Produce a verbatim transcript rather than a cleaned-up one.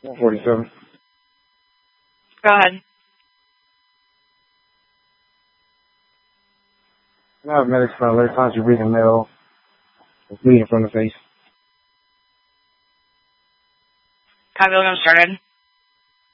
one forty-seven. Go ahead. Now, medics found later times you're breathing male with bleeding from the face. Copy, I'm started.